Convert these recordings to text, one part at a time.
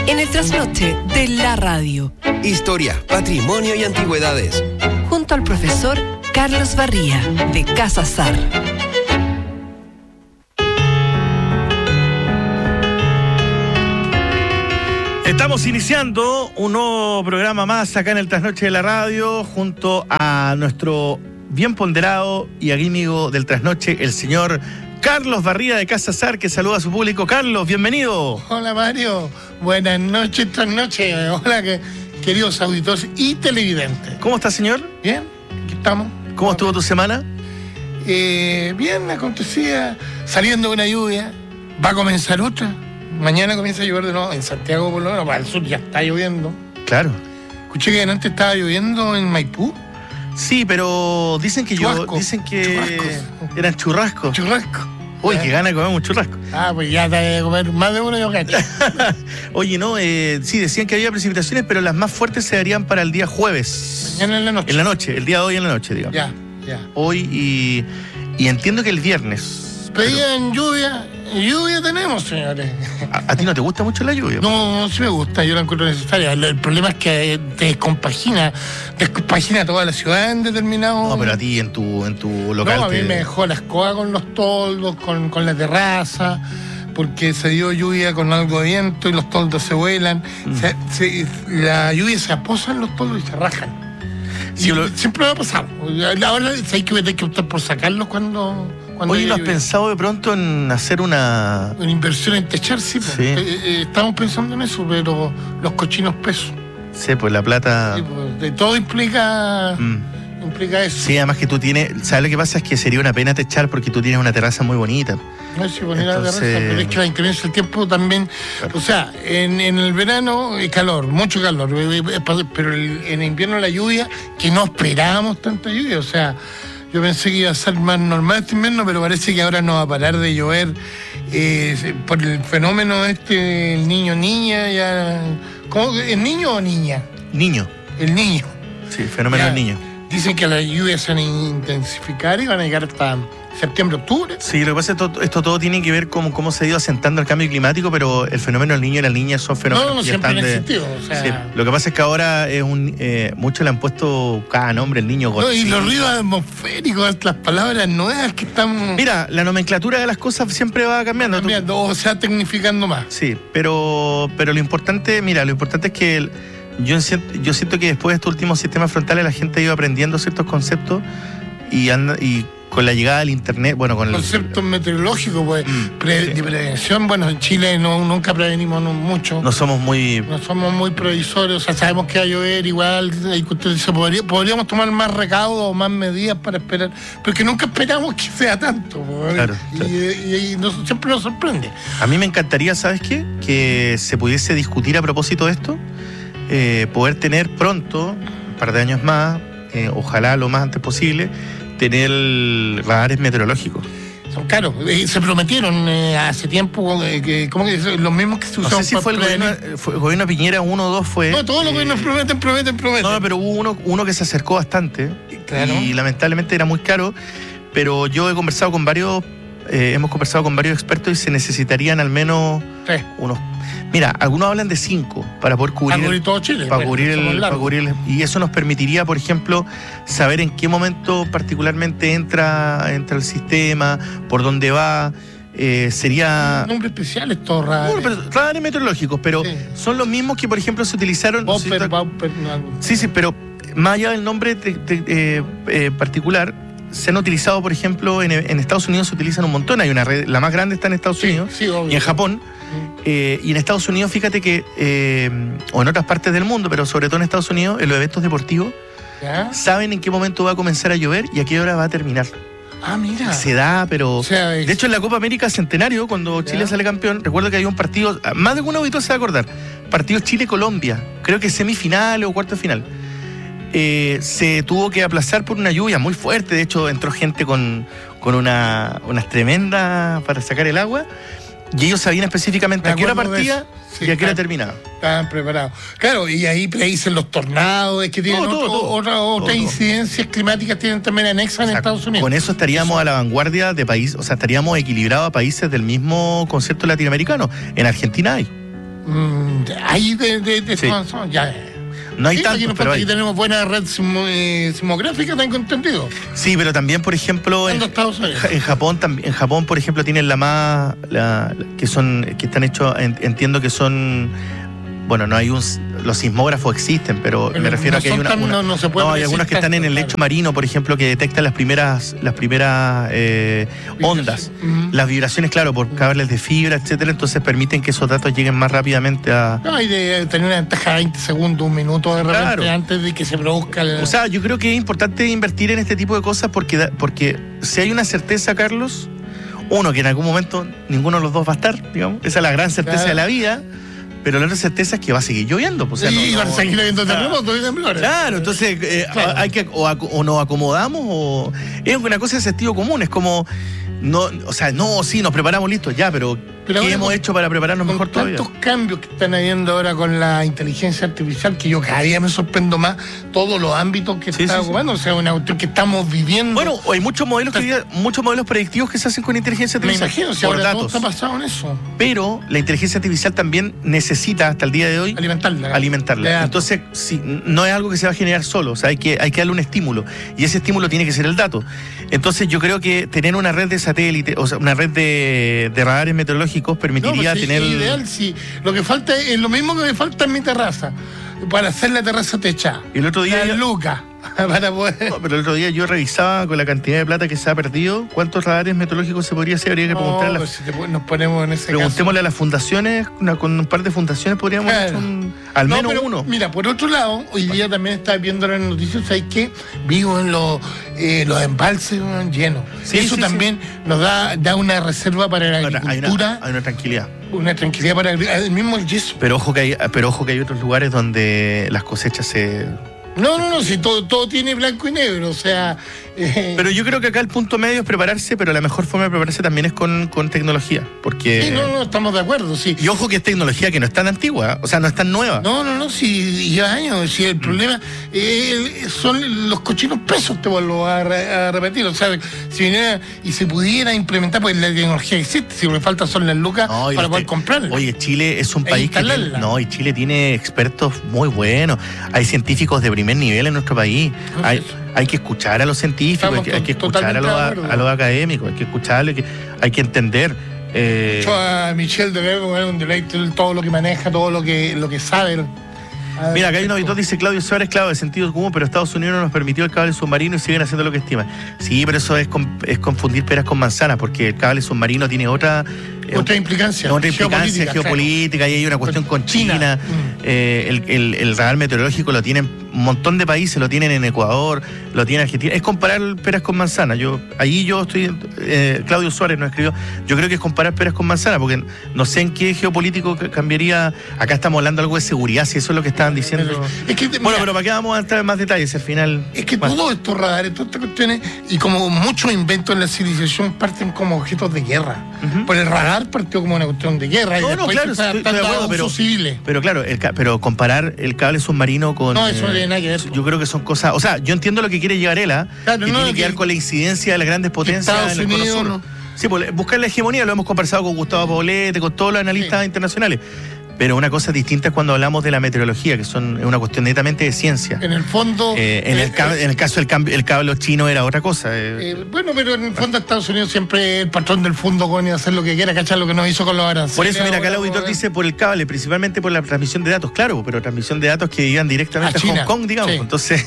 en el trasnoche de la radio. Historia, patrimonio y antigüedades. Junto al profesor Carlos Barría, de Casa Sar. Estamos iniciando un nuevo programa más acá en el Trasnoche de la Radio, junto a nuestro bien ponderado y amigo del Trasnoche, el señor Carlos Barría de Casa Sar, que saluda a su público. Carlos, bienvenido. Hola Mario, buenas noches, trasnoche. Hola, queridos auditores y televidentes. ¿Cómo está, señor? Bien, aquí estamos. ¿Cómo estuvo tu semana? Bien, acontecía, saliendo de una lluvia, va a comenzar otra. Mañana comienza a llover de nuevo, en Santiago por lo menos, para el sur ya está lloviendo. Claro. Escuché que antes estaba lloviendo en Maipú. Sí, pero dicen que Churrascos. Eran churrascos. Churrasco. Uy, qué gana de comer un churrasco. Pues ya te de comer más de uno yo cacho. Oye, no, sí, decían que había precipitaciones, pero las más fuertes se darían para el día jueves. Mañana en la noche. En la noche, el día de hoy en la noche, digamos. Ya. Hoy y entiendo que el viernes. Pedían lluvia tenemos, señores. ¿A ti no te gusta mucho la lluvia? No, sí me gusta, yo la encuentro necesaria. El problema es que descompagina toda la ciudad en determinado... No, pero a ti en tu local... No, a mí me dejó la escoba con los toldos, con la terraza, porque se dio lluvia con algo de viento y los toldos se vuelan. La lluvia se aposa en los toldos y se rajan. Sí, siempre me ha pasado. Ahora hay que optar por sacarlos cuando Oye, ¿no has pensado de pronto en hacer una inversión en techar? Sí, sí. Estamos pensando en eso, pero los cochinos pesos. Sí, pues la plata... Sí, pues, de todo implica eso. Sí, además que tú tienes... ¿Sabes lo que pasa? Es que sería una pena techar porque tú tienes una terraza muy bonita. No, sí, bonita la terraza, pero es que la inclemencia del tiempo también... Claro. O sea, en el verano calor, mucho calor, pero en invierno la lluvia, que no esperábamos tanta lluvia, o sea... Yo pensé que iba a ser más normal este invierno, pero parece que ahora no va a parar de llover por el fenómeno el niño-niña. Ya. ¿Cómo? ¿Es niño o niña? Niño. El niño. Sí, fenómeno del niño. Dicen que las lluvias se van a intensificar y van a llegar hasta septiembre, octubre. Sí, lo que pasa es que esto todo tiene que ver con cómo se ha ido asentando el cambio climático, pero el fenómeno del niño y la niña son fenómenos que siempre han existido. O sea... sí, lo que pasa es que ahora es muchos le han puesto cada nombre, el niño Godzilla. Y los ruidos atmosféricos, las palabras nuevas que están... Mira, la nomenclatura de las cosas siempre va cambiando. O sea, tecnificando más. Sí, pero lo importante es que yo siento que después de estos últimos sistemas frontales la gente ha ido aprendiendo ciertos conceptos y con la llegada del internet, bueno, con conceptos meteorológicos, pues, de prevención. Bueno, en Chile nunca prevenimos mucho. No somos muy previsores, o sea, sabemos que va a llover igual, podríamos tomar más recaudos o más medidas para esperar, porque nunca esperamos que sea tanto. Claro. Y siempre nos sorprende. A mí me encantaría, ¿sabes qué? Que se pudiese discutir a propósito de esto, poder tener pronto, un par de años más, ojalá lo más antes posible, tener radares meteorológicos. Son caros. Se prometieron hace tiempo, ¿cómo que los mismos que se usaron? No sé si fue el gobierno Piñera 1 o 2 fue... No, todos los gobiernos prometen. No, pero hubo uno que se acercó bastante. Claro. Y lamentablemente era muy caro, pero yo hemos conversado con varios expertos y se necesitarían al menos 3. unos... Mira, algunos hablan de 5 para poder cubrir todo Chile. Para cubrir y eso nos permitiría, por ejemplo, saber en qué momento particularmente entra el sistema, por dónde va. Sería... Nombres especiales, todos radares. Radares meteorológicos, pero sí, son los mismos que, por ejemplo, se utilizaron... Bumper. Sí, pero más allá del nombre particular, se han utilizado, por ejemplo, en Estados Unidos se utilizan un montón. Hay una red, la más grande está en Estados Unidos y en Japón. Y en Estados Unidos, fíjate que, o en otras partes del mundo, pero sobre todo en Estados Unidos, en los eventos deportivos, saben en qué momento va a comenzar a llover y a qué hora va a terminar. Ah, mira. Se da, pero... de hecho, en la Copa América Centenario, cuando Chile sale campeón, recuerdo que había un partido, más de algún auditor se va a acordar, partido Chile-Colombia, creo que semifinal o cuarto de final. Se tuvo que aplazar por una lluvia muy fuerte. De hecho, entró gente con unas tremendas para sacar el agua. Y ellos sabían específicamente a qué hora partía y a qué hora terminaba. Estaban preparados. Claro, y ahí predicen los tornados, es que tienen otras incidencias climáticas, tienen también anexas en Estados Unidos. Con eso estaríamos a la vanguardia de país, o sea, estaríamos equilibrados a países del mismo concepto latinoamericano. En Argentina hay. Ahí Sí. ya. No hay Sí, tanto, pero aquí hay. tenemos buena red sismográfica, tengo entendido. Sí, pero también, por ejemplo, en Japón, por ejemplo, tienen que están hechos, entiendo que son, bueno, los sismógrafos existen, pero me refiero a que hay hay algunas que están en el lecho marino, por ejemplo, que detectan las primeras ondas, las vibraciones, claro, por cables de fibra, etcétera, entonces permiten que esos datos lleguen más rápidamente a... No, hay de tener una ventaja de 20 segundos, un minuto de repente, Claro. antes de que se produzca el... O sea, yo creo que es importante invertir en este tipo de cosas porque si hay una certeza, Carlos, uno, que en algún momento ninguno de los dos va a estar, digamos, esa es la gran certeza de la vida, pero la otra certeza es que va a seguir lloviendo. Pues, y van a seguir habiendo terremotos y temblores. Claro, entonces hay que o nos acomodamos o... Es una cosa de sentido común, es como... sí, nos preparamos listos ya, pero ¿qué hemos hecho para prepararnos mejor todavía? Tantos cambios que están habiendo ahora con la inteligencia artificial, que yo cada día me sorprendo más todos los ámbitos que está ocupando, o sea, una cuestión que estamos viviendo. Bueno, hay muchos modelos predictivos que se hacen con inteligencia Me artificial. imagino, si por ahora datos. todo está basado en eso. Pero la inteligencia artificial también necesita, hasta el día de hoy, alimentarla. Entonces, no es algo que se va a generar solo, o sea, hay que darle un estímulo, y ese estímulo tiene que ser el dato. Entonces, yo creo que tener una red de satélite, o sea, una red de radares meteorológicos permitiría tener... Es ideal, sí. Lo que falta es lo mismo que me falta en mi terraza, para hacer la terraza techada. Y el otro día... Lucas. Para poder... No, pero el otro día yo revisaba con la cantidad de plata que se ha perdido, ¿cuántos radares meteorológicos se podría hacer? Habría que preguntarle. Nos ponemos en ese Preguntémosle a las fundaciones, con un par de fundaciones podríamos hacer al menos uno. Mira, por otro lado, hoy día también estaba viendo las noticias, hay que vivo en los embalses llenos. Eso también nos da una reserva para la agricultura. Hay una tranquilidad. Una tranquilidad para el mismo el yeso. Pero ojo que hay otros lugares donde las cosechas se... No, si todo tiene blanco y negro, o sea... Pero yo creo que acá el punto medio es prepararse, pero la mejor forma de prepararse también es con tecnología, porque... Sí, estamos de acuerdo, sí. Y ojo que es tecnología que no es tan antigua, o sea, no es tan nueva. No, si lleva años, si el problema son los cochinos pesos, te vuelvo a repetir, o sea, si viniera y se pudiera implementar, pues la tecnología existe, si lo que falta son las lucas para poder comprarla. Oye, Chile es un país que y Chile tiene expertos muy buenos, hay científicos de primer nivel en nuestro país, hay que escuchar a los científicos, hay que escuchar a los académicos, hay que escucharlos, hay que entender. Yo a Michel Deleuze, un deleite todo lo que maneja, todo lo que sabe. Mira, acá hay un auditor, dice Claudio Suárez, claro, de sentido común, pero Estados Unidos no nos permitió el cable submarino y siguen haciendo lo que estiman. Sí, pero eso es confundir peras con manzanas, porque el cable submarino tiene otra implicancia. Geopolítica, y hay una cuestión con China. El radar meteorológico lo tienen un montón de países, lo tienen en Ecuador, lo tiene Argentina. Es comparar peras con manzanas. Yo estoy... Claudio Suárez nos escribió, yo creo que es comparar peras con manzanas, porque no sé en qué geopolítico cambiaría. Acá estamos hablando algo de seguridad, si eso es lo que estaban diciendo. Pero ¿para qué vamos a entrar en más detalles? Al final... Es que todos estos radares, todas estas cuestiones, y como muchos inventos en la civilización parten como objetos de guerra. Por el radar partió como una cuestión de guerra. Claro, estoy de acuerdo, pero claro, pero comparar el cable submarino con... No, eso no tiene nada que ver. Yo creo que son cosas... O sea, yo entiendo lo que quiere llegar él, que tiene que ver con la incidencia de las grandes potencias en el Cono Sur. Sí, pues buscar la hegemonía, lo hemos conversado con Gustavo Poblete, con todos los analistas internacionales. Pero una cosa distinta es cuando hablamos de la meteorología, que es una cuestión netamente de ciencia. En el fondo... en el caso del cable chino era otra cosa. Bueno, pero en el fondo Estados Unidos siempre es el patrón del fondo con hacer lo que quiera, ¿cachai? Lo que nos hizo con los aranceles. Por eso, mira, acá el auditor dice por el cable, principalmente por la transmisión de datos, claro, pero transmisión de datos que iban directamente a Hong Kong, digamos. Sí. Entonces,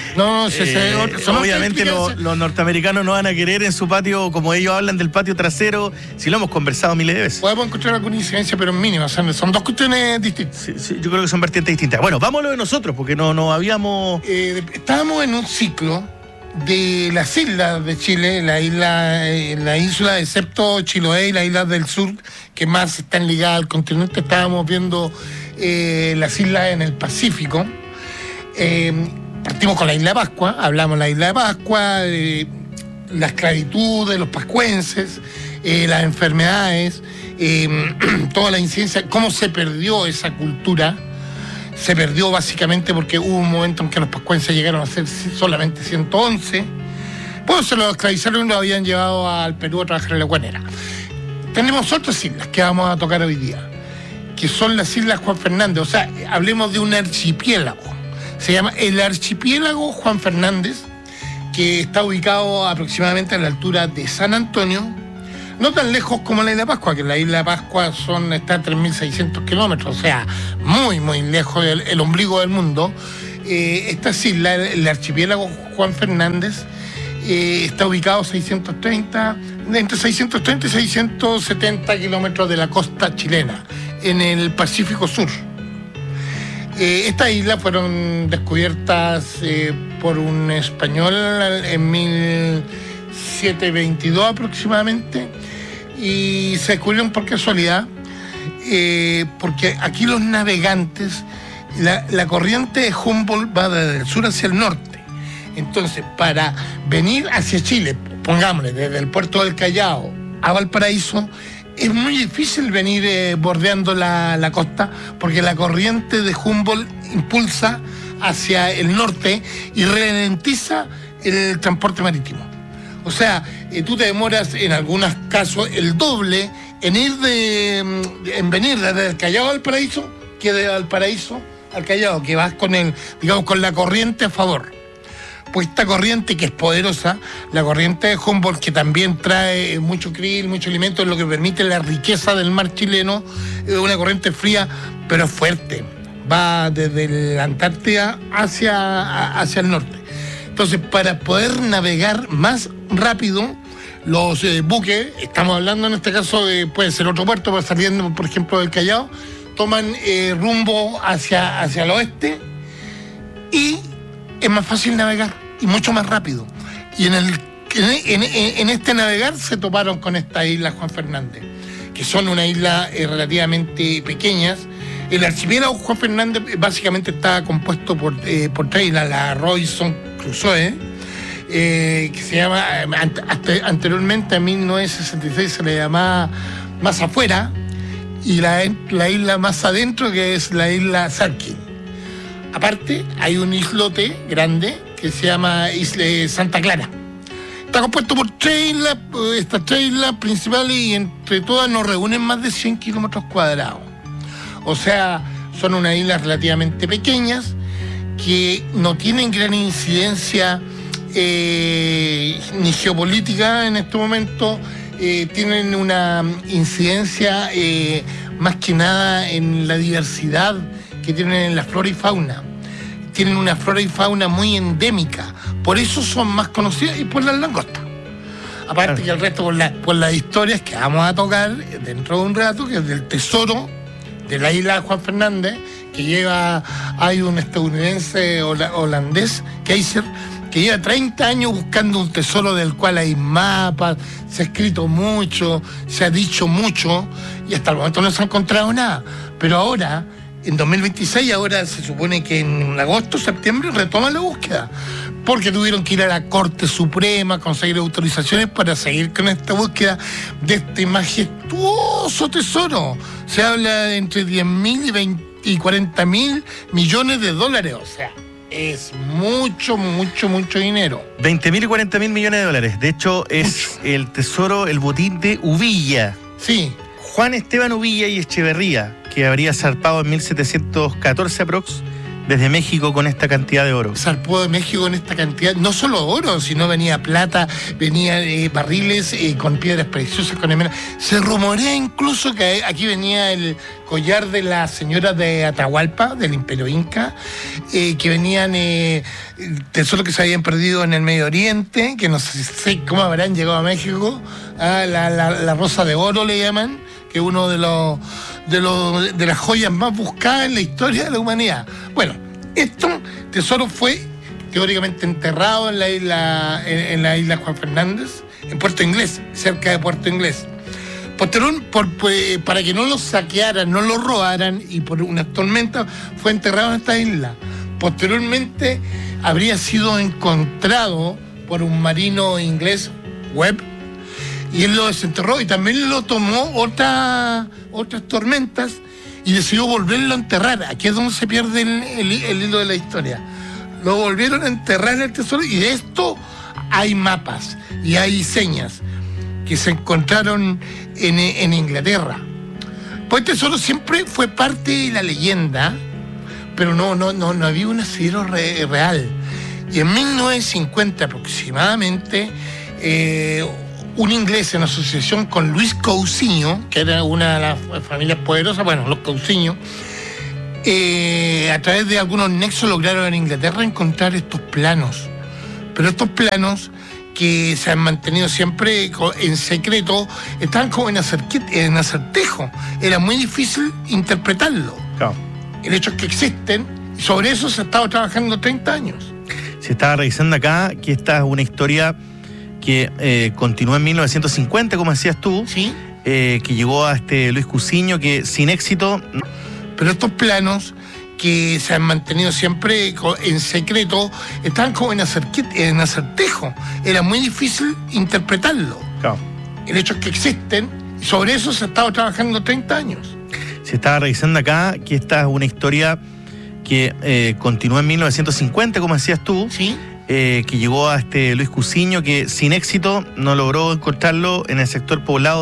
obviamente los norteamericanos no van a querer en su patio, como ellos hablan del patio trasero, si lo hemos conversado miles de veces. Podemos encontrar alguna incidencia, pero mínima, o sea, son dos cuestiones distintas. Sí, yo creo que son vertientes distintas. Bueno, vámonos de nosotros, porque no habíamos... Estábamos en un ciclo de las islas de Chile, la isla, excepto Chiloé y las islas del sur, que más están ligadas al continente. Estábamos viendo las islas en el Pacífico. Partimos con la isla de Pascua, hablamos de la isla de Pascua, la esclavitud de los pascuenses, las enfermedades, toda la incidencia, cómo se perdió esa cultura. Se perdió básicamente porque hubo un momento en que los pascuenses llegaron a ser solamente 111. Pues se los esclavizaron y los habían llevado al Perú a trabajar en la guanera. Tenemos otras islas que vamos a tocar hoy día. que son las Islas Juan Fernández. O sea, hablemos de un archipiélago. Se llama el Archipiélago Juan Fernández, que está ubicado aproximadamente a la altura de San Antonio, no tan lejos como la Isla Pascua, que la Isla Pascua está a 3.600 kilómetros, o sea, muy, muy lejos del ombligo del mundo. Estas islas, el Archipiélago Juan Fernández, está ubicado entre 630 y 670 kilómetros de la costa chilena, en el Pacífico Sur. Estas islas fueron descubiertas por un español en 1722 aproximadamente, y se descubrieron por casualidad, porque aquí los navegantes, la corriente de Humboldt va desde el sur hacia el norte. Entonces, para venir hacia Chile, pongámosle, desde el puerto del Callao a Valparaíso, es muy difícil venir bordeando la costa, porque la corriente de Humboldt impulsa hacia el norte y ralentiza el transporte marítimo. O sea, tú te demoras en algunos casos el doble en venir desde el Callao a Valparaíso que de Valparaíso al Callao, que vas con la corriente a favor. Pues esta corriente, que es poderosa, la corriente de Humboldt, que también trae mucho krill, mucho alimento, es lo que permite la riqueza del mar chileno, es una corriente fría, pero fuerte. Va desde la Antártida hacia el norte. Entonces, para poder navegar más rápido, los buques, estamos hablando en este caso, puede ser otro puerto, pero saliendo, por ejemplo, del Callao, toman rumbo hacia el oeste, y es más fácil navegar y mucho más rápido. Y en este navegar se toparon con estas islas Juan Fernández, que son una isla relativamente pequeñas. El archipiélago Juan Fernández básicamente está compuesto por tres islas: la Robinson Crusoe, que se llama, anteriormente a 1966 se le llamaba Más Afuera, y la isla más adentro, que es la isla Sarkin. Aparte, hay un islote grande que se llama Isla Santa Clara. Está compuesto por estas tres islas principales, y entre todas nos reúnen más de 100 kilómetros cuadrados. O sea, son unas islas relativamente pequeñas que no tienen gran incidencia ni geopolítica en este momento. Tienen una incidencia más que nada en la diversidad que tienen en la flora y fauna. Tienen una flora y fauna muy endémica, por eso son más conocidas, y por las langostas. Aparte que el resto por las historias que vamos a tocar dentro de un rato, que es del tesoro de la isla de Juan Fernández, hay un estadounidense holandés, Keiser, que lleva 30 años buscando un tesoro del cual hay mapas, se ha escrito mucho, se ha dicho mucho, y hasta el momento no se ha encontrado nada. Pero ahora, en 2026, ahora se supone que en agosto, septiembre, retoman la búsqueda, porque tuvieron que ir a la Corte Suprema, conseguir autorizaciones para seguir con esta búsqueda de este majestuoso tesoro. Se habla de entre 10.000 y 40.000 millones de dólares, o sea, es mucho, mucho, mucho dinero. 20.000 y 40.000 millones de dólares. De hecho, es el tesoro, el botín de Uvilla. Sí. Juan Esteban Uvilla y Echeverría, que habría zarpado en 1714 aprox desde México con esta cantidad de oro. Zarpó de México con esta cantidad, no solo oro, sino venía plata, venía barriles con piedras preciosas, con emeraldas. Se rumorea incluso que aquí venía el collar de la señora de Atahualpa, del Imperio Inca, que venían tesoros que se habían perdido en el Medio Oriente, que no sé cómo habrán llegado a México. La rosa de oro le llaman, que es uno de las joyas más buscadas en la historia de la humanidad. Bueno, tesoro fue teóricamente enterrado en la isla Juan Fernández, en Puerto Inglés, cerca de Puerto Inglés. Para que no lo saquearan, no lo robaran, y por unas tormentas fue enterrado en esta isla. Posteriormente habría sido encontrado por un marino inglés, Webb, y él lo desenterró, y también lo tomó otras tormentas y decidió volverlo a enterrar. Aquí es donde se pierde el hilo de la historia. Lo volvieron a enterrar en el tesoro, y de esto hay mapas y hay señas que se encontraron en Inglaterra. Puente Tesoro siempre fue parte de la leyenda, pero no había un asidero real. Y en 1950 aproximadamente, un inglés en asociación con Luis Cousiño, que era una de las familias poderosas, bueno, los Cousiño, a través de algunos nexos lograron en Inglaterra encontrar estos planos. Pero estos planos, que se han mantenido siempre en secreto, estaban como en acertejo. Era muy difícil interpretarlo. Claro. El hecho es que existen, y sobre eso se ha estado trabajando 30 años. Se estaba revisando acá que esta es una historia que continúa en 1950, como decías tú, ¿sí? Que llegó a Luis Cousiño, que sin éxito... Pero estos planos, que se han mantenido siempre en secreto, estaban como en acertejo. Era muy difícil interpretarlo. Claro. El hecho es que existen, y sobre eso se ha estado trabajando 30 años. Se estaba revisando acá que esta es una historia que continúa en 1950, como decías tú, ¿sí? Que llegó a Luis Cousiño, que sin éxito no logró encontrarlo en el sector poblado